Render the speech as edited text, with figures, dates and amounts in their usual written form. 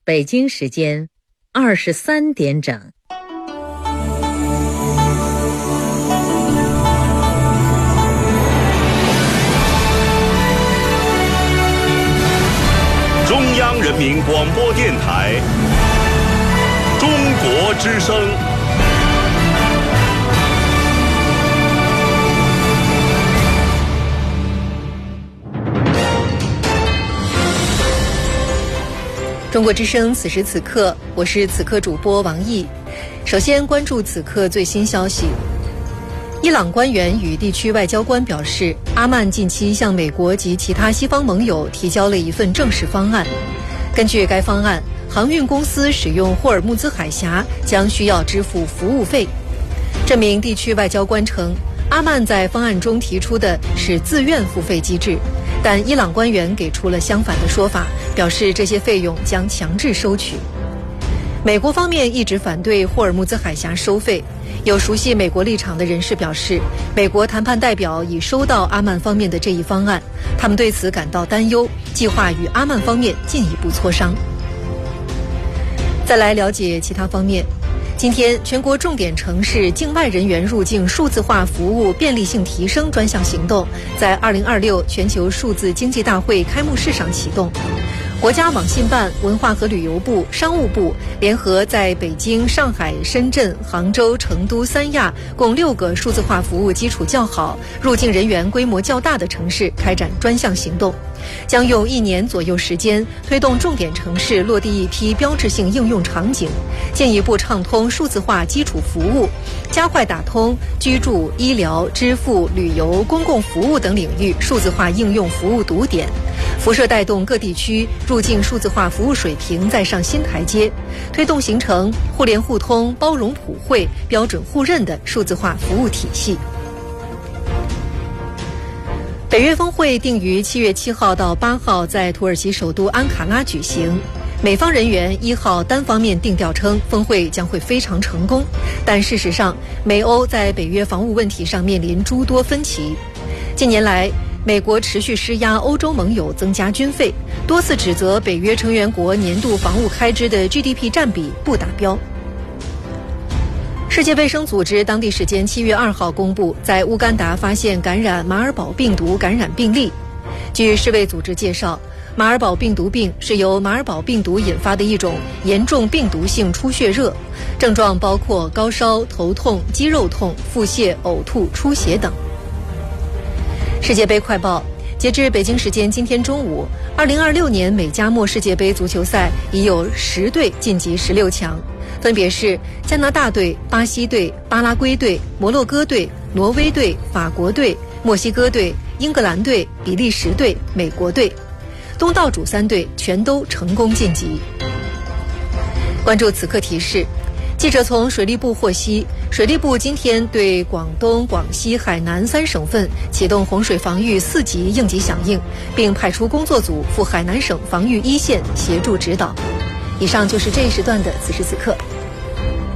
北京时间23点整。 中央人民广播电台中国之声。 中国之声，此时此刻，我是此刻主播王毅。首先关注此刻最新消息。伊朗官员与地区外交官表示，阿曼近期向美国及其他西方盟友提交了一份正式方案。根据该方案，航运公司使用霍尔木兹海峡将需要支付服务费。这名地区外交官称，阿曼在方案中提出的是自愿付费机制，但伊朗官员给出了相反的说法，表示这些费用将强制收取。美国方面一直反对霍尔木兹海峡收费。有熟悉美国立场的人士表示，美国谈判代表已收到阿曼方面的这一方案，他们对此感到担忧，计划与阿曼方面进一步磋商。再来了解其他方面。今天，全国重点城市境外人员入境数字化服务便利性提升专项行动在2026全球数字经济大会开幕式上启动。国家网信办、文化和旅游部、商务部联合在北京、上海、深圳、杭州、成都、三亚共6个数字化服务基础较好、入境人员规模较大的城市开展专项行动，将用1年左右时间推动重点城市落地一批标志性应用场景，进一步畅通数字化基础服务，加快打通居住、医疗、支付、旅游、公共服务等领域数字化应用服务堵点，辐射带动各地区入境数字化服务水平再上新台阶，推动形成互联互通、包容普惠、标准互认的数字化服务体系。北约峰会定于7月7号到8号在土耳其首都安卡拉举行。美方人员1号单方面定调称峰会将会非常成功，但事实上，美欧在北约防务问题上面临诸多分歧。近年来，美国持续施压欧洲盟友增加军费，多次指责北约成员国年度防务开支的 GDP 占比不达标。世界卫生组织当地时间7月2号公布，在乌干达发现感染马尔堡病毒感染病例。据世卫组织介绍，马尔堡病毒病是由马尔堡病毒引发的一种严重病毒性出血热，症状包括高烧、头痛、肌肉痛、腹泻、呕吐、出血等。世界杯快报，截至北京时间今天中午，2026年美加墨世界杯足球赛已有10队晋级16强，分别是加拿大队、巴西队、巴拉圭队、摩洛哥队、挪威队、法国队、墨西哥队、英格兰队、比利时队、美国队。东道主3队全都成功晋级。关注此刻提示，记者从水利部获悉，水利部今天对广东、广西、海南3省份启动洪水防御4级应急响应，并派出工作组赴海南省防御一线协助指导。以上就是这一时段的此时此刻。